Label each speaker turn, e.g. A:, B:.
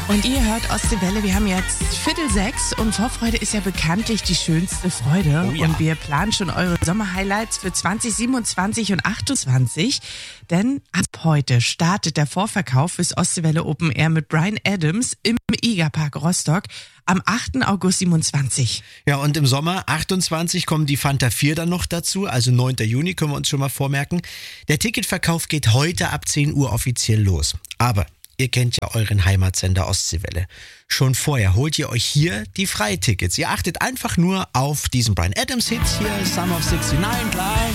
A: Und ihr hört Ostseewelle, wir haben jetzt 5:45 und Vorfreude ist ja bekanntlich die schönste Freude.
B: Oh ja.
A: Und wir planen schon eure Sommerhighlights für 2027 und 28. Denn ab heute startet der Vorverkauf fürs Ostseewelle Open Air mit Bryan Adams im IGA-Park Rostock am 8. August 27.
B: Ja, und im Sommer 28 kommen die Fanta 4 dann noch dazu, also 9. Juni können wir uns schon mal vormerken. Der Ticketverkauf geht heute ab 10 Uhr offiziell los. Aber ihr kennt ja euren Heimatsender Ostseewelle. Schon vorher holt ihr euch hier die Freitickets. Ihr achtet einfach nur auf diesen Bryan Adams Hit hier, Summer of 69, klar.